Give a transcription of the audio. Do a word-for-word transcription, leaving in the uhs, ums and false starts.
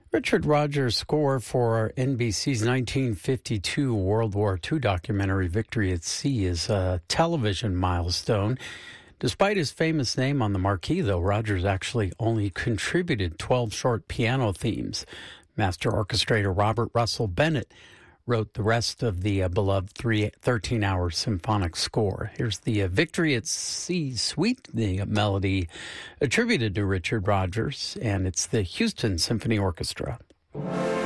Richard Rodgers' score for N B C's nineteen fifty-two World War Two documentary Victory at Sea is a television milestone. Despite his famous name on the marquee, though, Rodgers actually only contributed twelve short piano themes. Master orchestrator Robert Russell Bennett wrote the rest of the uh, beloved thirteen-hour symphonic score. Here's the uh, Victory at Sea Suite, the uh, melody attributed to Richard Rodgers, and it's the Houston Symphony Orchestra.